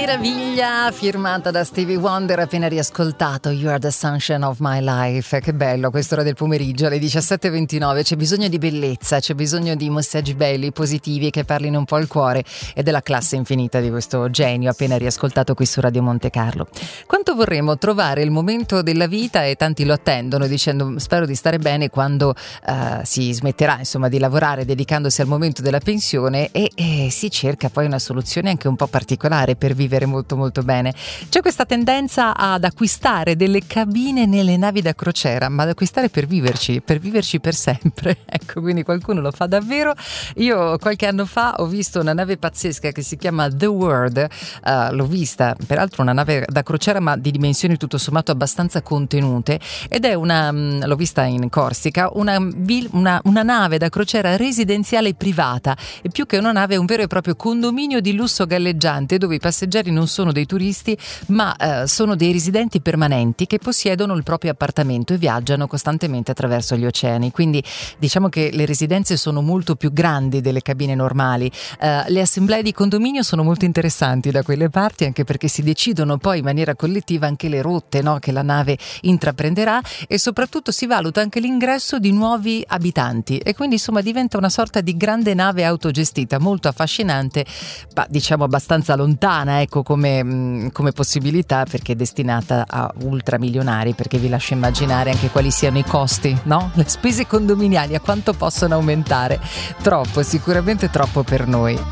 meraviglia firmata da Stevie Wonder, appena riascoltato You Are the Sunshine of My Life. Che bello, quest'ora del pomeriggio alle 17:29. C'è bisogno di bellezza, c'è bisogno di messaggi belli, positivi, che parlino un po' al cuore, e della classe infinita di questo genio appena riascoltato qui su Radio Monte Carlo. Quanto vorremmo trovare il momento della vita, e tanti lo attendono dicendo spero di stare bene quando si smetterà insomma di lavorare, dedicandosi al momento della pensione, e si cerca poi una soluzione anche un po' particolare per vivere molto molto bene. C'è questa tendenza ad acquistare delle cabine nelle navi da crociera, ma ad acquistare per viverci per sempre. Ecco, quindi qualcuno lo fa davvero. Io qualche anno fa ho visto una nave pazzesca che si chiama The World, l'ho vista, peraltro una nave da crociera ma di dimensioni tutto sommato abbastanza contenute, ed è l'ho vista in Corsica, una nave da crociera residenziale privata, e più che una nave è un vero e proprio condominio di lusso galleggiante, dove i passeggeri non sono dei turisti ma sono dei residenti permanenti che possiedono il proprio appartamento e viaggiano costantemente attraverso gli oceani. Quindi diciamo che le residenze sono molto più grandi delle cabine normali. Le assemblee di condominio sono molto interessanti da quelle parti, anche perché si decidono poi in maniera collettiva anche le rotte, no, che la nave intraprenderà, e soprattutto si valuta anche l'ingresso di nuovi abitanti, e quindi insomma diventa una sorta di grande nave autogestita, molto affascinante, ma diciamo abbastanza lontana, ecco, come possibilità, perché è destinata a ultramilionari, perché vi lascio immaginare anche quali siano i costi, no? Le spese condominiali a quanto possono aumentare. Troppo, sicuramente troppo per noi.